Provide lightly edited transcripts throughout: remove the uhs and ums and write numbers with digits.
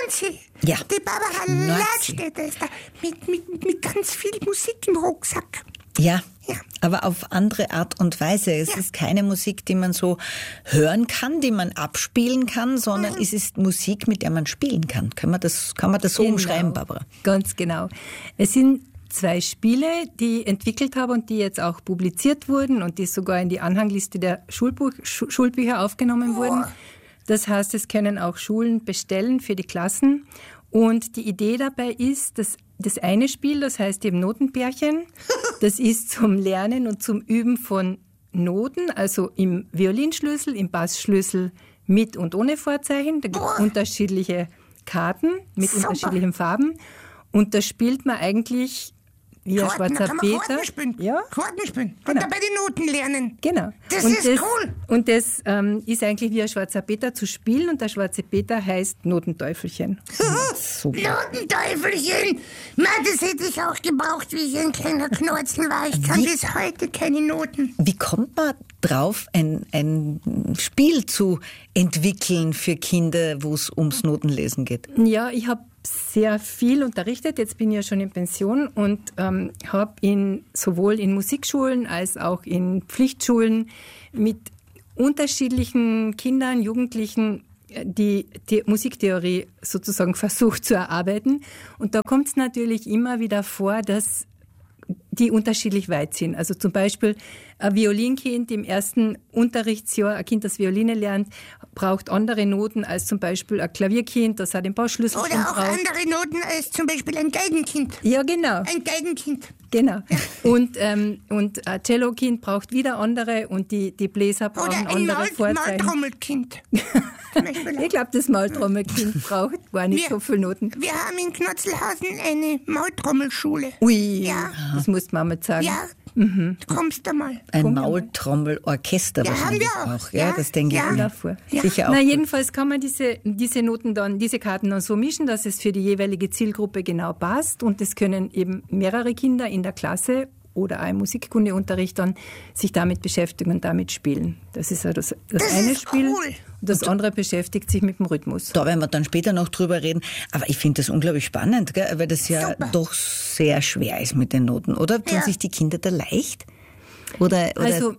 Sie? Ja. Die Barbara Ladstätter ist da mit ganz viel Musik im Rucksack. Ja, Ja. aber auf andere Art und Weise. Es ist keine Musik, die man so hören kann, die man abspielen kann, sondern es ist Musik, mit der man spielen kann. Kann man das so umschreiben, Barbara? Ganz genau. Es sind 2 Spiele, die ich entwickelt habe und die jetzt auch publiziert wurden und die sogar in die Anhangliste der Schulbücher aufgenommen wurden. Das heißt, es können auch Schulen bestellen für die Klassen. Und die Idee dabei ist, dass das eine Spiel, das heißt eben Notenpärchen, das ist zum Lernen und zum Üben von Noten, also im Violinschlüssel, im Bassschlüssel mit und ohne Vorzeichen. Da gibt es unterschiedliche Karten mit unterschiedlichen Farben. Und da spielt man eigentlich wie ein schwarzer Peter. Karten spielen. Ja. Karten spielen. Genau. Und dabei die Noten lernen. Genau. Das und ist cool. Und das ist eigentlich wie ein schwarzer Peter zu spielen und der schwarze Peter heißt Notenteufelchen. Notenteufelchen! Mann, das hätte ich auch gebraucht, wie ich ein kleiner Knorzel war. Ich kann bis heute keine Noten. Wie kommt man drauf, ein Spiel zu entwickeln für Kinder, wo es ums Notenlesen geht? Ja, ich habe sehr viel unterrichtet. Jetzt bin ich ja schon in Pension und habe sowohl in Musikschulen als auch in Pflichtschulen mit unterschiedlichen Kindern, Jugendlichen die Musiktheorie sozusagen versucht zu erarbeiten. Und da kommt es natürlich immer wieder vor, dass die unterschiedlich weit sind. Also zum Beispiel ein Violinkind im ersten Unterrichtsjahr, ein Kind, das Violine lernt, braucht andere Noten als zum Beispiel ein Klavierkind, das hat den Bauschlüssel schon Oder auch braucht. andere Noten als zum Beispiel ein Geigenkind. Ja, genau. Ein Geigenkind. Genau. Und ein Cellokind braucht wieder andere und die Bläser brauchen Oder ein andere Vorzeichen. Maultrommelkind. Ich glaube, das Maultrommelkind braucht gar nicht so viele Noten. Wir haben in Knotzelhausen eine Maultrommelschule. Ui, Ja, Das muss man mal sagen. ja. Du kommst da mal. ein Maultrommelorchester Ja, wahrscheinlich haben wir auch. Ja, Ja, das denke ja. ich mir. Davor. Sicher auch. Na, gut. jedenfalls kann man diese Noten dann, diese Karten dann so mischen, dass es für die jeweilige Zielgruppe genau passt. Und es können eben mehrere Kinder in der Klasse oder auch im Musikkundeunterricht dann sich damit beschäftigen und damit spielen. Das ist ja das eine ist Spiel. cool. Und das andere beschäftigt sich mit dem Rhythmus. Da werden wir dann später noch drüber reden. Aber ich finde das unglaublich spannend, gell? Weil das ja Super. doch sehr schwer ist mit den Noten, oder? Tun Ja. sich die Kinder da leicht? Oder Also,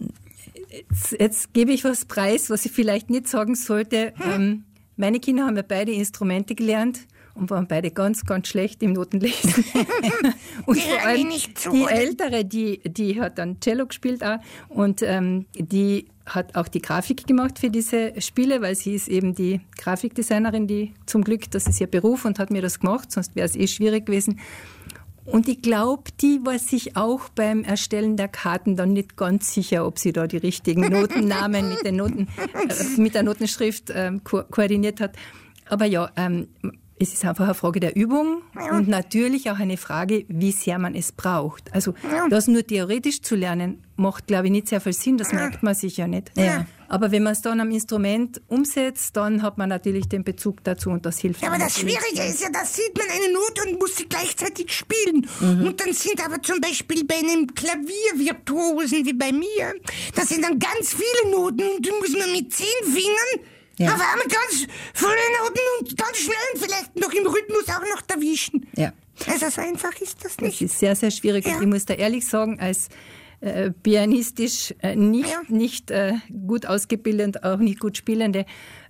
jetzt gebe ich was preis, was ich vielleicht nicht sagen sollte. Meine Kinder haben ja beide Instrumente gelernt und waren beide ganz, ganz schlecht im Notenlesen. Und Die vor hören allem nicht zu, die oder? Ältere, die hat dann Cello gespielt auch und die hat auch die Grafik gemacht für diese Spiele, weil sie ist eben die Grafikdesignerin, die zum Glück, das ist ihr Beruf und hat mir das gemacht, sonst wäre es schwierig gewesen. Und ich glaube, die war sich auch beim Erstellen der Karten dann nicht ganz sicher, ob sie da die richtigen Notennamen mit den Noten, mit der Notenschrift koordiniert hat. Aber ja, es ist einfach eine Frage der Übung und natürlich auch eine Frage, wie sehr man es braucht. Also das nur theoretisch zu lernen, macht, glaube ich, nicht sehr viel Sinn, das merkt man sich ja nicht. Ja. Aber wenn man es dann am Instrument umsetzt, dann hat man natürlich den Bezug dazu und das hilft. Ja, aber einem das natürlich Schwierige sehr. ist ja, da sieht man eine Note und muss sie gleichzeitig spielen. Und dann sind aber zum Beispiel bei einem Klaviervirtuosen wie bei mir, das sind dann ganz viele Noten und die muss man mit 10 Fingern auf einmal ganz viele Noten und ganz schnell und vielleicht noch im Rhythmus auch noch erwischen. Ja. Also so einfach ist das Das nicht. ist sehr, sehr schwierig. Ja. Und ich muss da ehrlich sagen, als pianistisch nicht gut ausgebildete, auch nicht gut spielende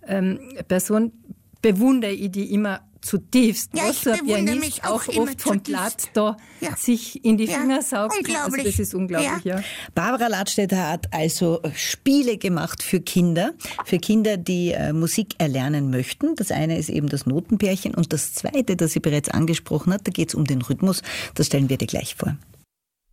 Person bewundere ich die immer zutiefst. Ja, was ich so ein bewundere Pianist mich auch auch immer oft vom zutiefst. Blatt da Ja. sich in die Ja, Finger saugt. unglaublich. Also das ist unglaublich, ja. Barbara Ladstätter hat also Spiele gemacht für Kinder, die Musik erlernen möchten. Das eine ist eben das Notenpärchen und das zweite, das sie bereits angesprochen hat, da geht es um den Rhythmus. Das stellen wir dir gleich vor.